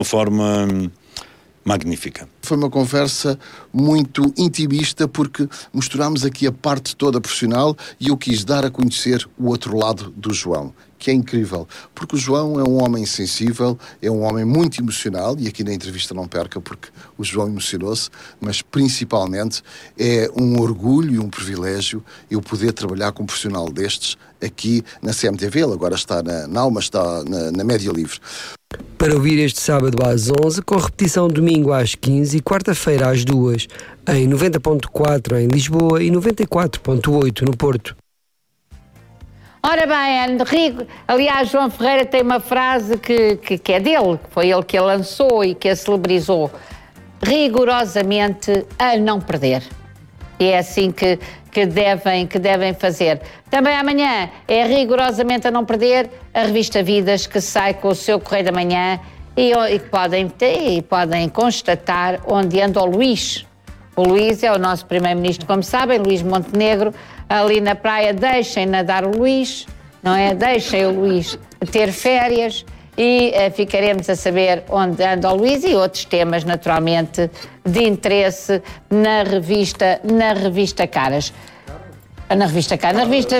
de forma magnífica. Foi uma conversa muito intimista porque misturámos aqui a parte toda profissional e eu quis dar a conhecer o outro lado do João, que é incrível, porque o João é um homem sensível, é um homem muito emocional, e aqui na entrevista não perca porque o João emocionou-se, mas principalmente é um orgulho e um privilégio eu poder trabalhar com um profissional destes aqui na CMTV. Ele agora está na Alma, está na Média Livre. Para ouvir este sábado às 11, com repetição domingo às 15 e quarta-feira às 2, em 90.4 em Lisboa e 94.8 no Porto. Ora bem, aliás, João Ferreira tem uma frase que é dele, que foi ele que a lançou e que a celebrizou: rigorosamente a não perder. E é assim que devem fazer. Também amanhã é rigorosamente a não perder a revista Vidas, que sai com o seu Correio da Manhã e podem constatar onde anda o Luís. O Luís é o nosso primeiro-ministro, como sabem, Luís Montenegro, ali na praia. Deixem nadar o Luís, não é? Deixem o Luís ter férias e ficaremos a saber onde anda o Luís e outros temas, naturalmente, de interesse na revista Caras. Na revista Vida, na revista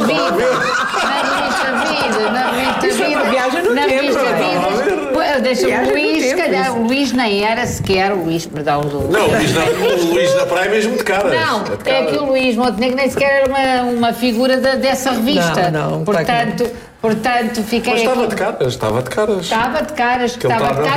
Deixa-me o Luís, se calhar, o Luís nem era sequer o Luís, perdão. Não, o Luís da praia é mesmo de Caras. Não, é que o Luís Montenegro nem sequer era uma figura dessa revista. Não, portanto, fiquei. Mas estava de caras. Estava de caras, que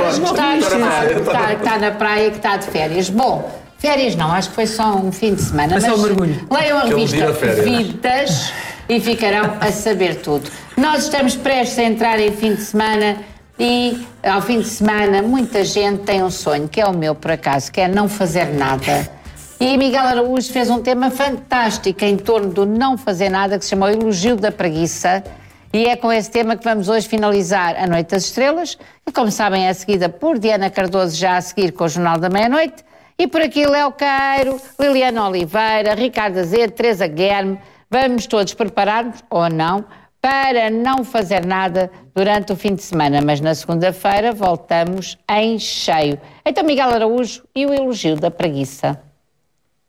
está na praia, que está de férias. Bom, férias não, acho que foi só um fim de semana. Mas só um mergulho. Leiam a revista Vidas e ficarão a saber tudo. Nós estamos prestes a entrar em fim de semana e ao fim de semana muita gente tem um sonho, que é o meu por acaso, que é não fazer nada. E Miguel Araújo fez um tema fantástico em torno do não fazer nada, que se chama o Elogio da Preguiça. E é com esse tema que vamos hoje finalizar a Noite das Estrelas, que, como sabem, é seguida por Diana Cardoso, já a seguir com o Jornal da Meia-Noite. E por aqui Léo Queiro, Liliana Oliveira, Ricardo Azevedo, Teresa Guilherme. Vamos todos preparar-nos, ou não, para não fazer nada durante o fim de semana. Mas na segunda-feira voltamos em cheio. Então, Miguel Araújo e o Elogio da Preguiça.